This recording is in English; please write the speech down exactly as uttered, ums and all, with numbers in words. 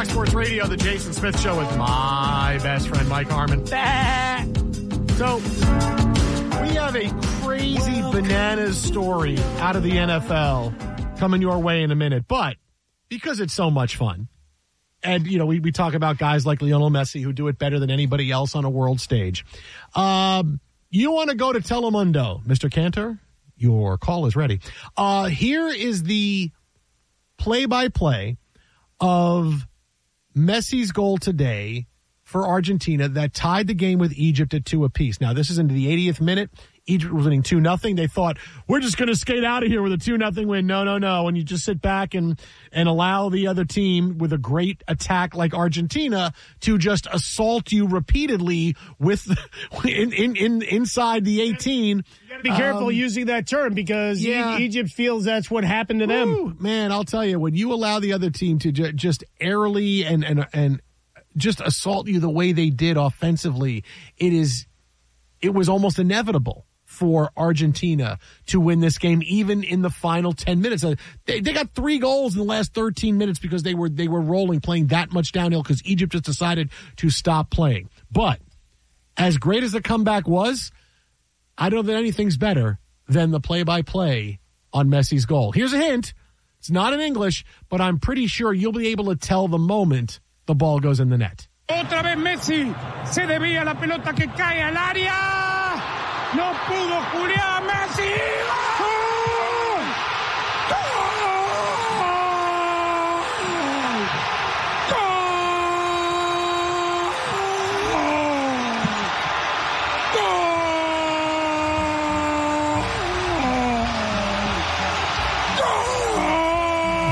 Fox Sports Radio, the Jason Smith Show with my best friend, Mike Harmon. So, we have a crazy bananas story out of the N F L coming your way in a minute. But because it's so much fun, and, you know, we, we talk about guys like Lionel Messi who do it better than anybody else on a world stage. Um, you want to go to Telemundo, Mister Cantor? Your call is ready. Uh, here is the play-by-play of Messi's goal today for Argentina that tied the game with Egypt at two apiece. Now, this is into the eightieth minute. Egypt was winning two nothing. They thought, we're just going to skate out of here with a two nothing win. No, no, no. And you just sit back and, and allow the other team with a great attack like Argentina to just assault you repeatedly with in, in, in inside the eighteen. You got to be careful um, using that term because yeah. e- Egypt feels that's what happened to Woo, them. Man, I'll tell you, when you allow the other team to ju- just airily and, and, and just assault you the way they did offensively, it is, it was almost inevitable for Argentina to win this game, even in the final ten minutes. Uh, they, they got three goals in the last thirteen minutes because they were they were rolling, playing that much downhill because Egypt just decided to stop playing. But as great as the comeback was, I don't know that anything's better than the play-by-play on Messi's goal. Here's a hint. It's not in English, but I'm pretty sure you'll be able to tell the moment the ball goes in the net. Otra vez Messi, se desvía la pelota que cae al área. No pudo Julián Messi.